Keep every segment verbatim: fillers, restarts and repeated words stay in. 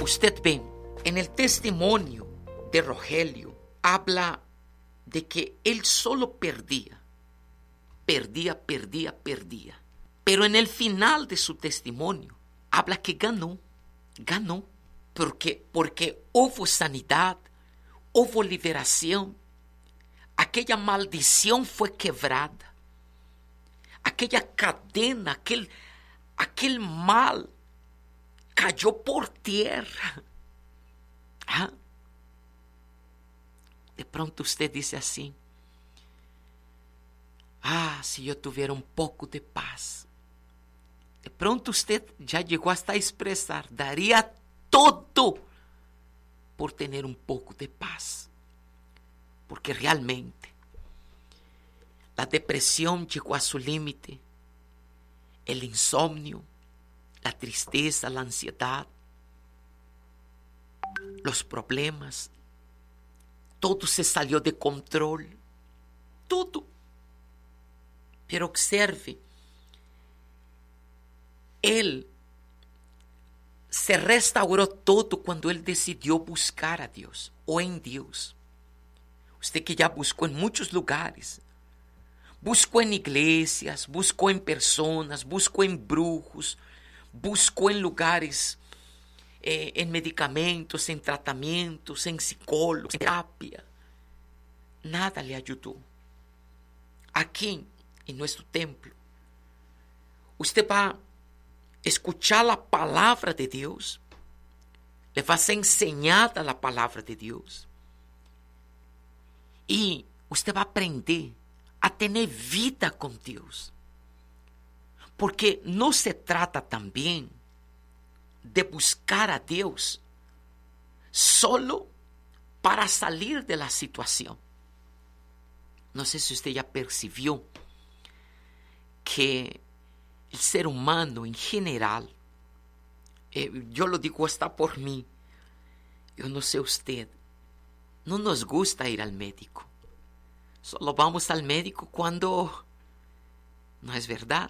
usted ve, en el testimonio de Rogelio, habla de que él solo perdía, perdía, perdía, perdía. Pero en el final de su testimonio, habla que ganó, ganó, porque, porque hubo sanidad, hubo liberación, aquella maldición fue quebrada, aquella cadena, aquel, aquel mal cayó por tierra. ¿Ah? De pronto usted dice así: ah, si yo tuviera un poco de paz. De pronto usted ya llegó hasta a expresar: daría todo por tener un poco de paz. Porque realmente la depresión llegó a su límite, el insomnio, la tristeza, la ansiedad, los problemas, todo se salió de control, todo. Pero observe, él se restauró todo cuando él decidió buscar a Dios o en Dios. Usted que ya buscó en muchos lugares, buscó en iglesias, buscó en personas, buscó en brujos, buscó en lugares, eh, en medicamentos, en tratamientos, en psicólogos, en terapia. Nada le ayudó. Aquí, en nuestro templo, usted va a escuchar la palabra de Dios, le va a ser enseñada la palabra de Dios, y usted va a aprender a tener vida con Dios. Porque no se trata también de buscar a Dios solo para salir de la situación. No sé si usted ya percibió que el ser humano en general, eh, yo lo digo hasta por mí, yo no sé usted, no nos gusta ir al médico. Solo vamos al médico cuando no es verdad.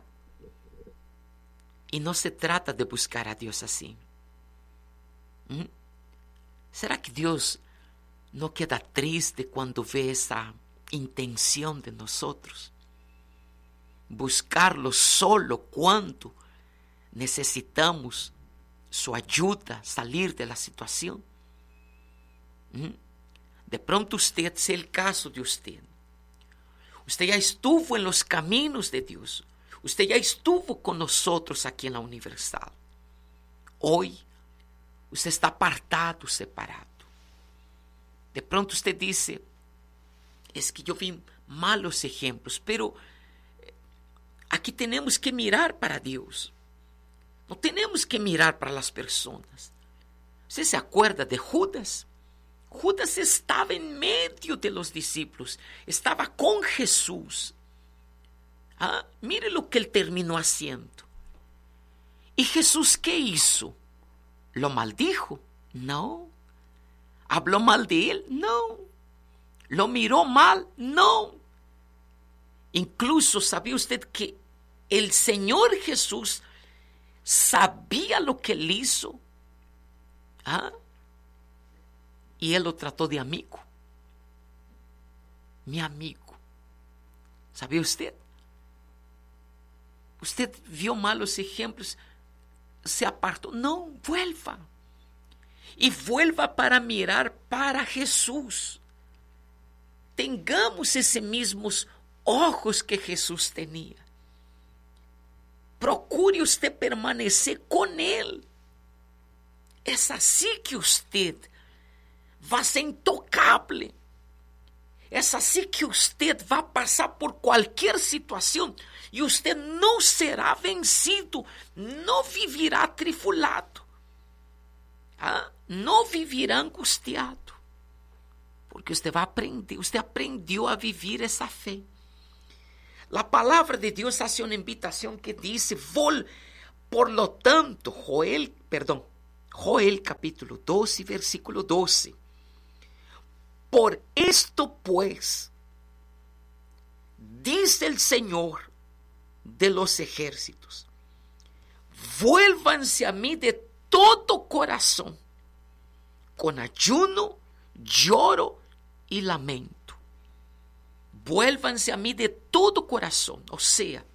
Y no se trata de buscar a Dios así. ¿Mm? ¿Será que Dios no queda triste cuando ve esa intención de nosotros? Buscarlo solo cuando necesitamos su ayuda, salir de la situación. ¿Mm? De pronto usted, sea el caso de usted, usted ya estuvo en los caminos de Dios, usted ya estuvo con nosotros aquí en la Universal. Hoy usted está apartado, separado. De pronto usted dice: es que yo vi malos ejemplos, pero aquí tenemos que mirar para Dios. No tenemos que mirar para las personas. ¿Usted se acuerda de Judas? Judas estaba en medio de los discípulos, estaba con Jesús. Ah, mire lo que él terminó haciendo. ¿Y Jesús qué hizo? ¿Lo maldijo? No. ¿Habló mal de él? No. ¿Lo miró mal? No. Incluso, ¿sabía usted que el Señor Jesús sabía lo que él hizo? ¿Ah? Y él lo trató de amigo. Mi amigo. ¿Sabía usted? Usted vio malos ejemplos, se apartó. No, vuelva. Y vuelva para mirar para Jesús. Tengamos esos mismos ojos que Jesús tenía. Procure usted permanecer con Él. Es así que usted va a ser intocable. Es así que usted va a pasar por cualquier situación y usted no será vencido, no vivirá atribulado, ¿ah? No vivirá angustiado, porque usted va a aprender, usted aprendió a vivir esa fe. La palabra de Dios hace una invitación que dice: Vol, por lo tanto, Joel, perdón, Joel capítulo doce, versículo doce. Por esto pues, dice el Señor de los ejércitos, vuélvanse a mí de todo corazón con ayuno, lloro y lamento. Vuélvanse a mí de todo corazón, o sea,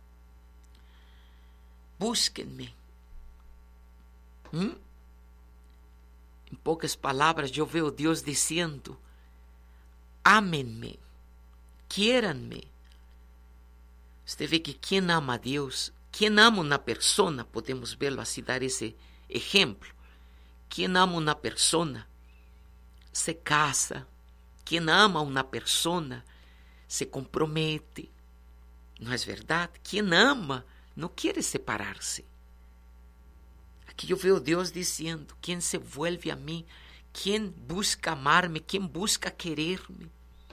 búsquenme. ¿Mm? En pocas palabras, yo veo a Dios diciendo, ámenme, quiéranme. Usted ve que quien ama a Dios, quien ama una persona, podemos verlo así, dar ese ejemplo. Quien ama una persona se casa. Quien ama a una persona se compromete. ¿No es verdad? Quien ama no quiere separarse. Aquí yo veo a Dios diciendo, quien se vuelve a mí, quien busca amarme, quien busca quererme.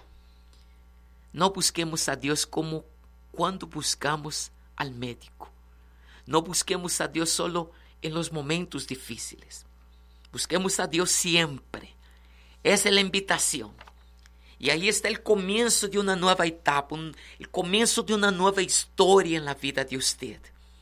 No busquemos a Dios como cuando buscamos al médico. No busquemos a Dios solo en los momentos difíciles. Busquemos a Dios siempre. Esa es la invitación. Y ahí está el comienzo de una nueva etapa, un, el comienzo de una nueva historia en la vida de usted.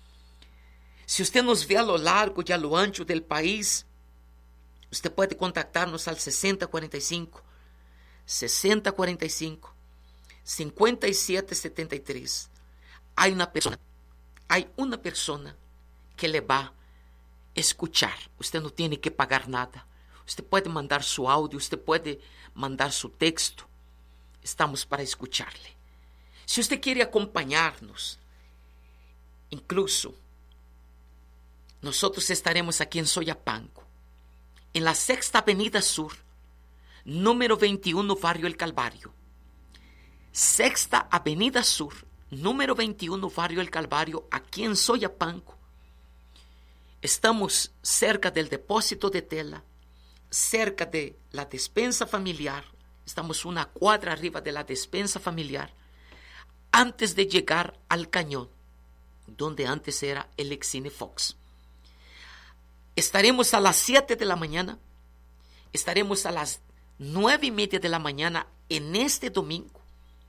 Si usted nos ve a lo largo y a lo ancho del país, usted puede contactarnos al sesenta cuarenta y cinco, sesenta cuarenta y cinco, cincuenta y siete setenta y tres. Hay una persona, hay una persona que le va a escuchar. Usted no tiene que pagar nada. Usted puede mandar su audio, usted puede mandar su texto. Estamos para escucharle. Si usted quiere acompañarnos, incluso nosotros estaremos aquí en Soyapango, en la Sexta Avenida Sur, número veintiuno, Barrio El Calvario. Sexta Avenida Sur, número veintiuno, Barrio El Calvario, aquí en Soyapango. Estamos cerca del depósito de tela, cerca de la despensa familiar. Estamos una cuadra arriba de la despensa familiar, antes de llegar al cañón, donde antes era el Excine Fox. Estaremos a las siete de la mañana, estaremos a las nueve y media de la mañana en este domingo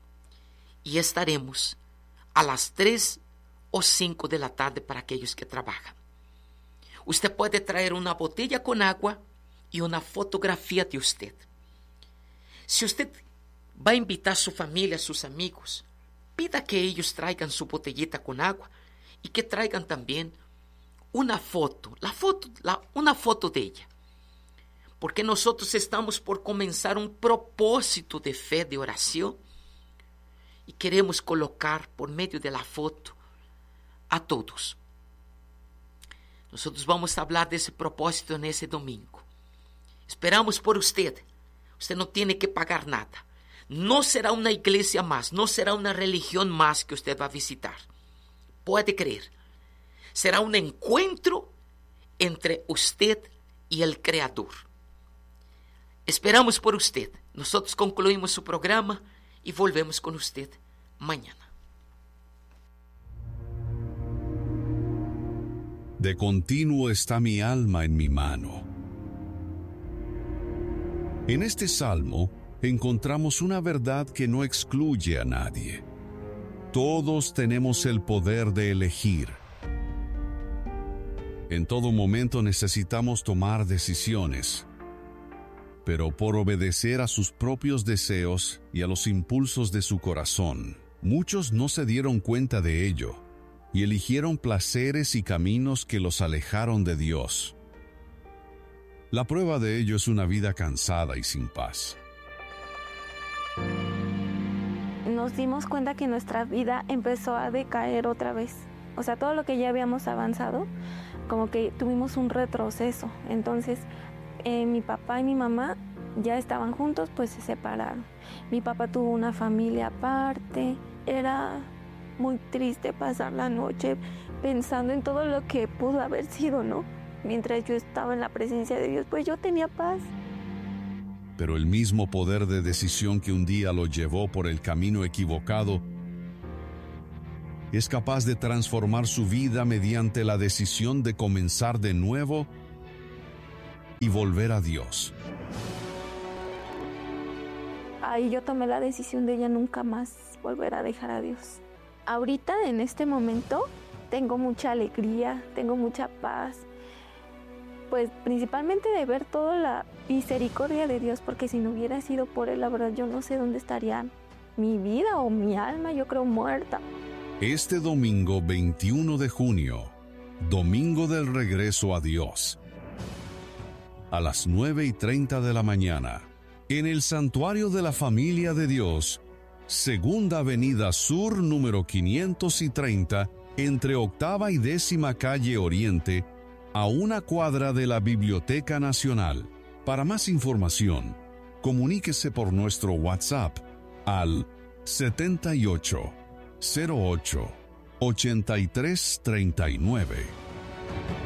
y estaremos a las tres o cinco de la tarde para aquellos que trabajan. Usted puede traer una botella con agua y una fotografía de usted. Si usted va a invitar a su familia, a sus amigos, pida que ellos traigan su botellita con agua y que traigan también una foto, la foto, la, una foto de ella. Porque nosotros estamos por comenzar un propósito de fe, de oración, y queremos colocar por medio de la foto a todos. Nosotros vamos a hablar de ese propósito en ese domingo. Esperamos por usted. Usted no tiene que pagar nada. No será una iglesia más, no será una religión más que usted va a visitar. Puede creer. Será un encuentro entre usted y el Creador. Esperamos por usted. Nosotros concluimos su programa y volvemos con usted mañana. De continuo está mi alma en mi mano. En este salmo encontramos una verdad que no excluye a nadie. Todos tenemos el poder de elegir. En todo momento necesitamos tomar decisiones, pero por obedecer a sus propios deseos y a los impulsos de su corazón, muchos no se dieron cuenta de ello y eligieron placeres y caminos que los alejaron de Dios. La prueba de ello es una vida cansada y sin paz. Nos dimos cuenta que nuestra vida empezó a decaer otra vez. O sea, todo lo que ya habíamos avanzado, como que tuvimos un retroceso. Entonces, eh, mi papá y mi mamá ya estaban juntos, pues se separaron. Mi papá tuvo una familia aparte. Era muy triste pasar la noche pensando en todo lo que pudo haber sido, ¿no? Mientras yo estaba en la presencia de Dios, pues yo tenía paz. Pero el mismo poder de decisión que un día lo llevó por el camino equivocado es capaz de transformar su vida mediante la decisión de comenzar de nuevo y volver a Dios. Ahí yo tomé la decisión de ya nunca más volver a dejar a Dios. Ahorita, en este momento, tengo mucha alegría, tengo mucha paz. pues principalmente de ver toda la misericordia de Dios, porque si no hubiera sido por Él, la verdad yo no sé dónde estaría mi vida o mi alma, yo creo muerta. Este domingo veintiuno de junio, domingo del regreso a Dios, a las nueve y treinta de la mañana, en el Santuario de la Familia de Dios, Segunda Avenida Sur número quinientos treinta, entre Octava y Décima Calle Oriente, a una cuadra de la Biblioteca Nacional. Para más información, comuníquese por nuestro WhatsApp al setenta y ocho, cero ocho, ochenta y tres treinta y nueve.